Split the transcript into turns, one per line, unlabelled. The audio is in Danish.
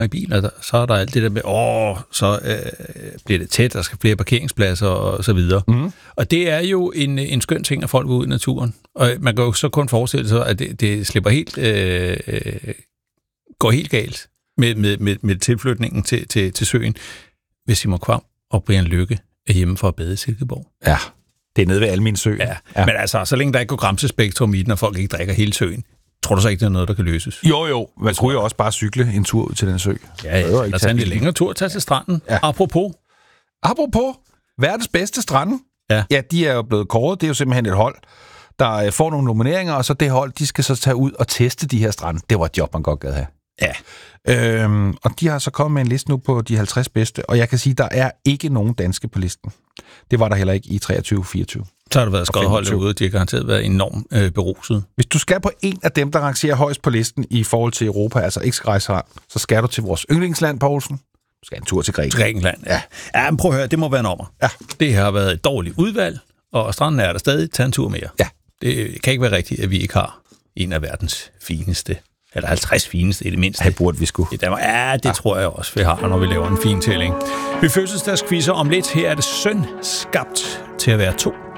i biler, så er der alt det der med, så bliver det tæt, der skal flere parkeringspladser og så videre. Mm. Og det er jo en skøn ting, at folk går ud i naturen. Og man kan jo så kun forestille sig, at det slipper helt, går helt galt med tilflytningen til søen, hvis Simon Kvam og Brian Lykke er hjemme for at bade i Silkeborg.
Ja, det er nede ved Almin Sø.
Ja. Men altså, så længe der ikke går gramsespektrum i den, og folk ikke drikker hele søen, tror du så ikke, det er noget, der kan løses?
Jo. Man kunne jo også bare cykle en tur ud til den sø.
Ja. Lad os tage en lidt længere tur, tage til stranden. Ja. Apropos,
verdens bedste strande.
Ja,
de er jo blevet kåret. Det er jo simpelthen et hold, der får nogle nomineringer, og så det hold, de skal så tage ud og teste de her strande. Det var et job, man godt gad have.
Ja.
Og de har så kommet med en liste nu på de 50 bedste, og jeg kan sige, der er ikke nogen danske på listen. Det var der heller ikke i 23-24.
Så har der været skodhold derude, og de har garanteret været enormt beruset.
Hvis du skal på en af dem, der rangerer højst på listen i forhold til Europa, altså ikke skal rejse her, så skal du til vores yndlingsland, Poulsen. Du skal en tur til
Grækenland. Ja, men prøv at høre, det må være en ommer.
Ja.
Det har været et dårligt udvalg, og stranden er der stadig. Tag en tur mere.
Ja.
Det kan ikke være rigtigt, at vi ikke har en af verdens fineste, eller 50 fineste i det mindste.
Det burde vi sgu.
I Danmark. Ja, det tror jeg også, vi har, når vi laver en fin tælling. Vi fødselsdagsquizzer om lidt. Her er det søn skabt til at være 2.